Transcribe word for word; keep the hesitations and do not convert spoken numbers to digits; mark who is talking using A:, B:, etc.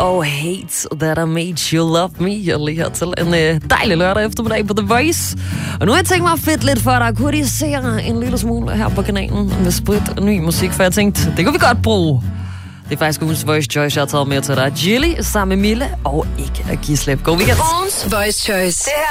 A: og Hate That I Made You Love Me. Jeg lige her til en øh, dejlig lørdag eftermiddag på The Voice. Og nu har jeg tænkt mig at fedt lidt for dig. Kunne de se en lille smule her på kanalen med sprit og ny musik? For jeg tænkte, det kunne vi godt bruge. Det er faktisk ugens Voice Choice, jeg har taget med til dig. Jilly sammen med Mille og ikke at give slip. God weekend.
B: Voice Choice. Det her